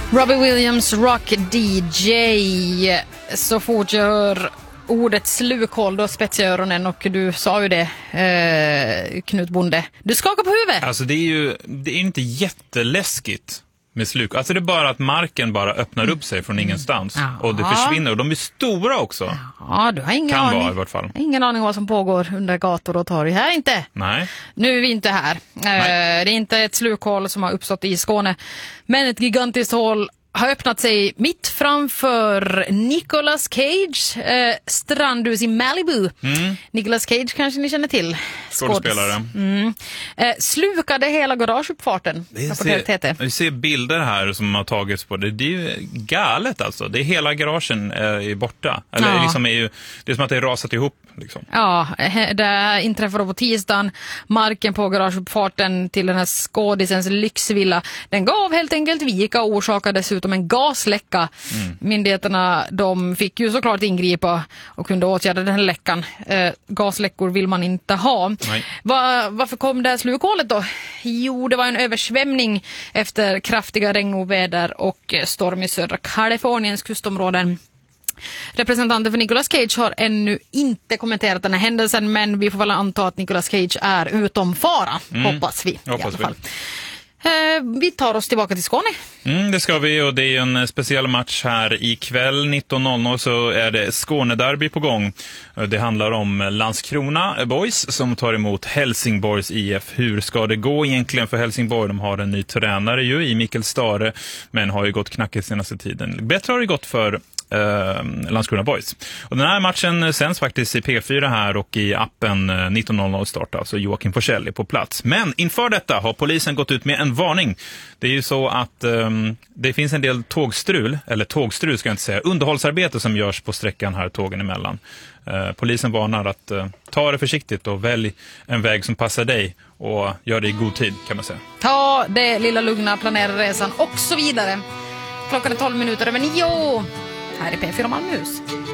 Robbie Williams, Rock DJ. Så fort jag hör ordet slukhåll, då spetsar jag öronen, och du sa ju det, Knut Bonde. Du skakar på huvudet. Alltså det är inte jätteläskigt med sluk. Alltså det är bara att marken bara öppnar upp sig från ingenstans. Och det försvinner, och de är stora också. Ja, du har ingen aning. Vara i vart fall. Ingen aning vad som pågår under gator och torg. Här inte. Nej. Nu är vi inte här. Det är inte ett slukhål som har uppstått i Skåne, men ett gigantiskt hål har öppnat sig mitt framför Nicolas Cage strandhus i Malibu. Nicolas Cage kanske ni känner till. Skådespelare. Slukade hela garageuppfarten. Vi ser bilder här som har tagits på det. Det är ju galet alltså. Det är hela garagen är borta. Eller liksom det är som att det är rasat ihop. Liksom. Ja, det inträffade på tisdagen. Marken på garageuppfarten till den här skådisens lyxvilla, den gav helt enkelt vika och orsakade dessutom en gasläcka. Myndigheterna, de fick ju såklart ingripa och kunde åtgärda den här läckan. Gasläckor vill man inte ha. Varför kom det här slukhålet då? Jo, det var en översvämning efter kraftiga regnoväder och storm i södra Kaliforniens kustområden. Representanter för Nicolas Cage har ännu inte kommenterat den här händelsen, men vi får väl anta att Nicolas Cage är utom fara, hoppas vi i alla fall. Vi tar oss tillbaka till Skåne. Det ska vi, och det är en speciell match här ikväll. 19.00 så är det Skånederby på gång. Det handlar om Landskrona Boys som tar emot Helsingborgs IF. Hur ska det gå egentligen för Helsingborg? De har en ny tränare ju i Mikael Stare, men har ju gått knackigt senaste tiden. Bättre har det gått för Landskrona Boys. Och den här matchen sänds faktiskt i P4 här och i appen 19.00 startar, så Joakim Forsell är på plats. Men inför detta har polisen gått ut med en varning. Det är ju så att det finns en del tågstrul ska jag inte säga, underhållsarbete som görs på sträckan här tågen emellan. Polisen varnar att ta det försiktigt och välj en väg som passar dig och gör det i god tid, kan man säga. Ta det lilla lugna, planera resan och så vidare. Klockan är 12 minuter över 9. Här är P4 Malmöhus.